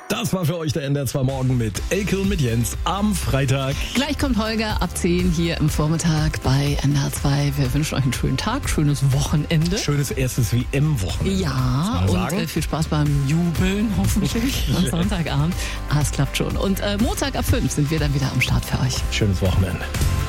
Das war für euch der NDR 2 Morgen mit Elke und mit Jens am Freitag. Gleich kommt Holger ab 10 hier im Vormittag bei NDR 2. Wir wünschen euch einen schönen Tag, schönes Wochenende. Schönes erstes WM-Wochenende. Ja, und viel Spaß beim Jubeln hoffentlich am Sonntagabend. Es klappt schon. Und Montag ab 5 sind wir dann wieder am Start für euch. Schönes Wochenende.